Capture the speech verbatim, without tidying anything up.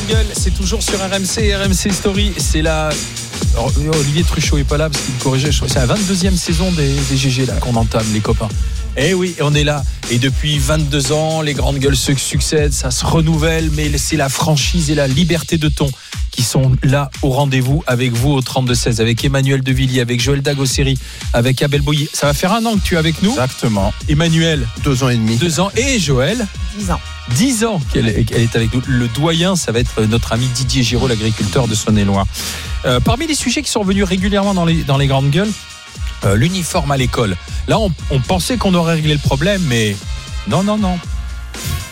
Gueule, c'est toujours sur R M C, R M C Story. C'est la. Alors, Olivier Truchot est pas là parce qu'il me corrigeait. C'est la vingt-deuxième saison des, des G G là qu'on entame, les copains. Eh oui, on est là. Et depuis vingt-deux ans, les grandes gueules se succèdent, ça se renouvelle, mais c'est la franchise et la liberté de ton qui sont là au rendez-vous avec vous au trente-deux seize, avec Emmanuel Devilliers, avec Joël Dagosseri, avec Abel Boyer. Ça va faire un an que tu es avec nous. Exactement. Emmanuel. Deux ans et demi. Deux ans. Et Joël. Dix ans. Dix ans qu'elle est, qu'elle est avec nous. Le doyen, ça va être notre ami Didier Giraud, l'agriculteur de Saône-et-Loire. Euh, parmi les sujets qui sont revenus régulièrement dans les, dans les grandes gueules, euh, l'uniforme à l'école. Là, on, on pensait qu'on aurait réglé le problème, mais non, non, non.